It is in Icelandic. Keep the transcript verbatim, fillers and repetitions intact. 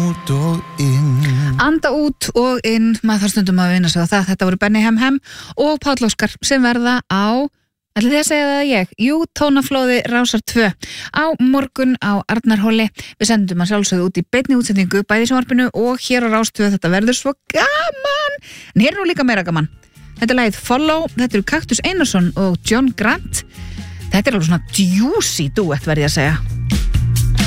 út og inn. Anda út og inn, maður þarf stundum að vinna sig á það. Þetta voru Benni Hem Hem og Páll Óskar sem verða á, ætli þið að segja það ég, jú, tónaflóði Rásar tvö á morgun á Arnarhóli. Við sendum að sjálfsögðu út í beinni útsendingu bæði í sjónvarpinu og hér á Rás tvö. Þetta verður svo gaman, en hér er nú líka meira gaman. Þetta er lagið Follow, þetta eru Kaktus Einarsson og John Grant. Þetta er alveg svona juicy duett, verð ég að segja.